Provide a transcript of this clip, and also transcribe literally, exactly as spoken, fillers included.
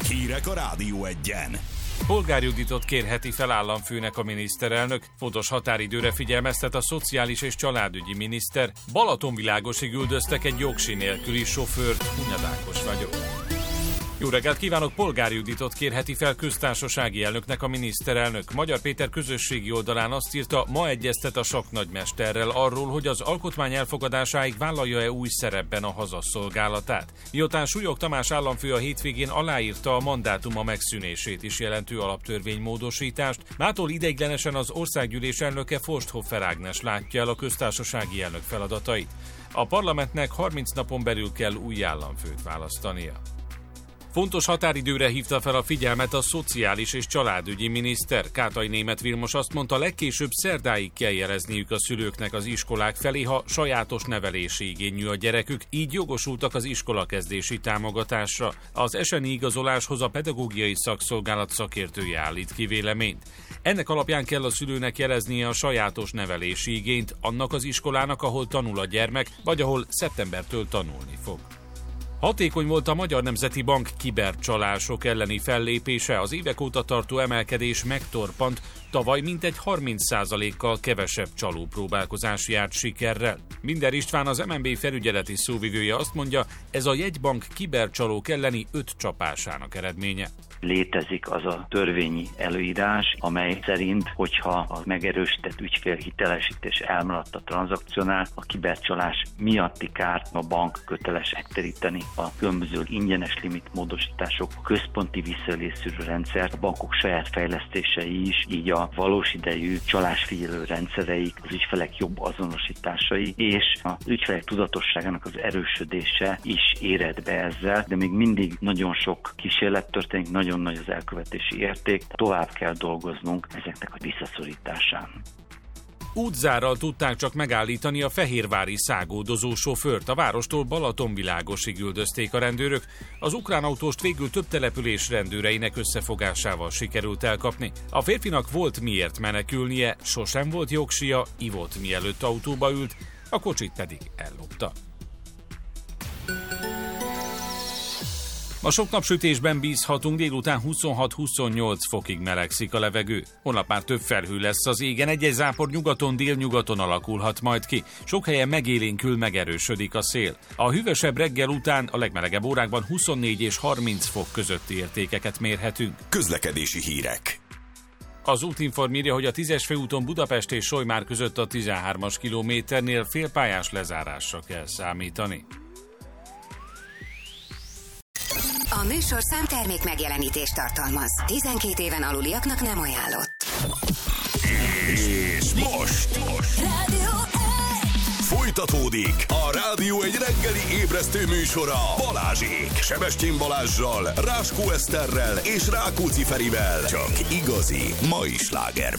Hírek a Rádió Egyen. Polgár Juditot kérheti fel államfőnek a miniszterelnök, fontos határidőre figyelmeztet a szociális és családügyi miniszter. Balatonvilágosig üldöztek egy jogsi nélküli sofőrt. Hunyad Ákos vagyok. Jó reggelt kívánok! Polgár Juditot kérheti fel köztársasági elnöknek a miniszterelnök. Magyar Péter közösségi oldalán azt írta, ma egyeztet a sakknagymesterrel arról, hogy az alkotmány elfogadásáig vállalja-e új szerepben a hazaszolgálatát. Miután Súlyog Tamás államfő a hétvégén aláírta a mandátuma megszűnését is jelentő alaptörvénymódosítást, mától ideiglenesen az országgyűlés elnöke Forsthofer Ágnes látja el a köztársasági elnök feladatait. A parlamentnek harminc napon belül kell új államfőt választania. Fontos határidőre hívta fel a figyelmet a szociális és családügyi miniszter. Kátai Németh Vilmos azt mondta, legkésőbb szerdáig kell jelezniük a szülőknek az iskolák felé, ha sajátos nevelési igényű a gyerekük, így jogosultak az iskolakezdési támogatásra. Az eseni igazoláshoz a pedagógiai szakszolgálat szakértője állít ki véleményt. Ennek alapján kell a szülőnek jeleznie a sajátos nevelési igényt annak az iskolának, ahol tanul a gyermek, vagy ahol szeptembertől tanulni fog. Hatékony volt a Magyar Nemzeti Bank kibercsalások elleni fellépése, az évek óta tartó emelkedés megtorpant, tavaly mintegy harminc százalékkal kevesebb csalópróbálkozás járt sikerrel. Minder István, az em en bé felügyeleti szóvivője azt mondja, ez a jegybank kibercsalók elleni öt csapásának eredménye. Létezik az a törvényi előírás, amely szerint, hogyha a megerősített ügyfélhitelesítés elmaradt a tranzakciónál, a kibercsalás miatti kárt a bank köteles megteríteni. A különböző ingyenes limitmódosítások, a központi visszaélészűrő rendszer, a bankok saját fejlesztései is, így a valós idejű csalásfigyelő rendszereik, az ügyfelek jobb azonosításai és az ügyfelek tudatosságának az erősödése is éred be ezzel, de még mindig nagyon sok kísérlet történik, nagyon nagy az elkövetési érték, tovább kell dolgoznunk ezeknek a visszaszorításán. Útzárral tudták csak megállítani a fehérvári szágódozó sofőrt. A várostól Balatonvilágosig üldözték a rendőrök. Az ukrán autóst végül több település rendőreinek összefogásával sikerült elkapni. A férfinak volt miért menekülnie, sosem volt jogsia, ivott mielőtt autóba ült, a kocsit pedig ellopta. A sok napsütésben bízhatunk, délután huszonhat-huszonnyolc fokig melegszik a levegő. Holnap már több felhő lesz az égen, egy-egy zápor nyugaton, délnyugaton alakulhat majd ki. Sok helyen megélénkül, megerősödik a szél. A hűvösebb reggel után a legmelegebb órákban huszonnégy és harminc fok közötti értékeket mérhetünk. Közlekedési hírek. Az Útinform írja, hogy a tízes főúton Budapest és Solymár között a tizenhármas kilométernél félpályás lezárásra kell számítani. A műsor számtermék megjelenítést tartalmaz. tizenkét éven aluliaknak nem ajánlott. És most, most. Rádió Folytatódik a Rádió egy reggeli ébresztő műsora Balázsék, Sebestyén Balázssal, Ráskó Eszterrel és Rákóczi Ferivel. Csak igazi mai sláger.